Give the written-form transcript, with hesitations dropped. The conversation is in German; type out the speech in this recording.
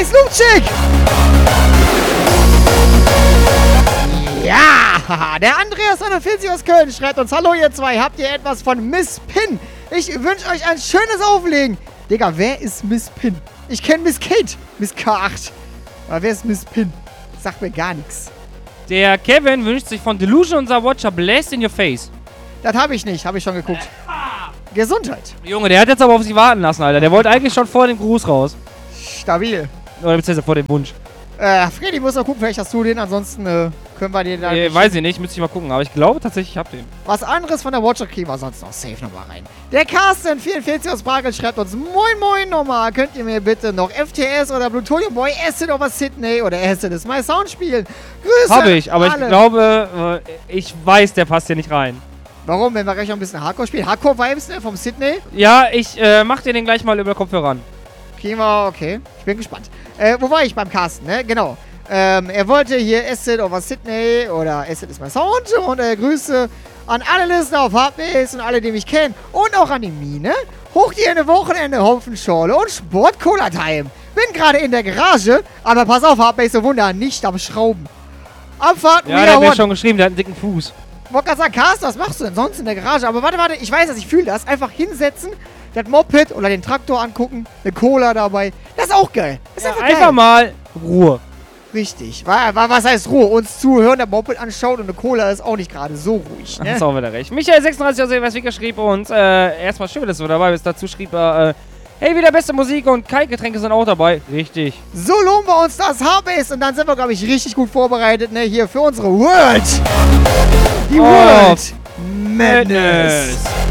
Nice, Luchik! Ja, der Andreas 41 aus Köln schreibt uns, hallo ihr zwei, habt ihr etwas von Miss Pin? Ich wünsche euch ein schönes Auflegen. Digga, wer ist Miss Pin? Ich kenne Miss Kate, Miss K8. Aber wer ist Miss Pin? Sagt mir gar nichts. Der Kevin wünscht sich von Delusion unser Watcher Blast in your face. Das habe ich nicht, habe ich schon geguckt. Gesundheit. Junge, der hat jetzt aber auf sich warten lassen, Alter. Der wollte eigentlich schon vor dem Gruß raus. Stabil. Oder beziehungsweise vor dem Wunsch. Freddy muss noch gucken, vielleicht hast du den, ansonsten können wir den dann. Weiß ich nicht, müsste ich mal gucken. Aber ich glaube tatsächlich, ich hab den. Was anderes von der Watcher kriegen wir sonst noch safe nochmal rein. Der Carsten 44 aus Brakel schreibt uns, moin moin nochmal, könnt ihr mir bitte noch FTS oder Plutonium Boy Acid over Sydney oder Acid is my Sound spielen? Grüße. Habe ich, aber alle. ich glaube, ich weiß, der passt hier nicht rein. Warum, wenn wir gleich noch ein bisschen Hardcore spielen? Hardcore-Vibes, ne, vom Sydney? Ja, ich mach dir den gleich mal über Kopfhörer an. Okay. Ich bin gespannt. Wo war ich beim Carsten, ne? Genau. Er wollte hier Acid over Sydney oder Acid is my Sound und Grüße an alle Listener auf Hardbase und alle, die mich kennen und auch an die Mine. Hoch dir eine Wochenende Hopfenschorle und Sport-Cola-Time. Bin gerade in der Garage, aber pass auf, Hardbase Wunder, nicht am Schrauben. Abfahrt, Ja, der hat mir schon geschrieben, der hat einen dicken Fuß. Wollte gerade sagen, Carsten, was machst du denn sonst in der Garage? Aber warte, ich weiß das, ich fühle das. Einfach hinsetzen, das Moped oder den Traktor angucken, eine Cola dabei. Das ist auch geil. Das ist Ja, einfach geil. einfach mal Ruhe. Richtig. Was heißt Ruhe? Uns zuhören, der Moped anschaut und eine Cola ist auch nicht gerade so ruhig, ne? Das ist auch wieder recht. Michael36 aus Elverswika schrieb uns, erstmal schön, dass du dabei bist. Dazu schrieb er, hey, wieder beste Musik und Kaltgetränke sind auch dabei. Richtig. So lohnen wir uns das Hardbase und dann sind wir, glaube ich, richtig gut vorbereitet, ne? Hier für unsere World. Die World Madness.